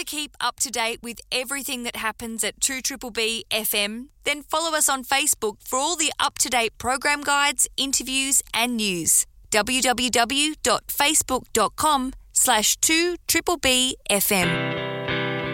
keep up to date with everything that happens at 2BBB FM? Then follow us on Facebook for all the up-to-date program guides, interviews and news. www.facebook.com/2BBB FM.